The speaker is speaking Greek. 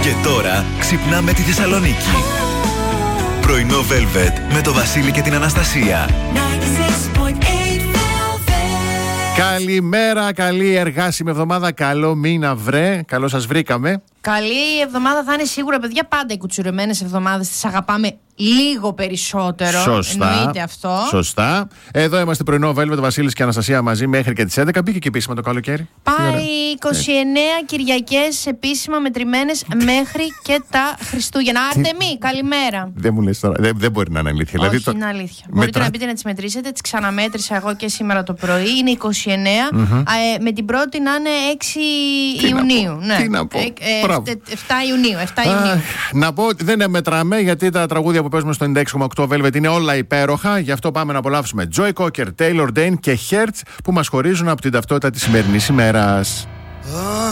Και τώρα ξυπνάμε τη Θεσσαλονίκη. Πρωινό Velvet με το Βασίλη και την Αναστασία. Καλημέρα, καλή εργάσιμη εβδομάδα. Καλό μήνα, βρε. Καλώς σας βρήκαμε. Καλή εβδομάδα θα είναι σίγουρα, παιδιά. Πάντα οι κουτσουρεμένες εβδομάδες τις αγαπάμε λίγο περισσότερο. Σωστά. Εννοείται αυτό. Σωστά. Εδώ είμαστε πρωινό Velvet, Βασίλης και Αναστασία μαζί μέχρι και τις 11. Μπήκε και επίσημα το καλοκαίρι. Πάει 29 Κυριακές επίσημα μετρημένες μέχρι και τα Χριστούγεννα. Άρτεμι, καλημέρα. Δεν μου λες τώρα. Δεν μπορεί να είναι αλήθεια. Όχι, δηλαδή, είναι αλήθεια. Μπορείτε να μπείτε να τις μετρήσετε. Τις ξαναμέτρησα εγώ και σήμερα το πρωί. Είναι 29. Με την πρώτη να είναι 6 Ιουνίου. Ναι. Τι να πω. 7 Ιουνίου. 7 Ιουνίου. Να πω ότι δεν μετράμε, γιατί τα τραγούδια που παίζουμε στο 96,8 Velvet είναι όλα υπέροχα. Γι' αυτό πάμε να απολαύσουμε Joy Cocker, Taylor Dane και Hertz που μας χωρίζουν από την ταυτότητα της σημερινής ημέρας.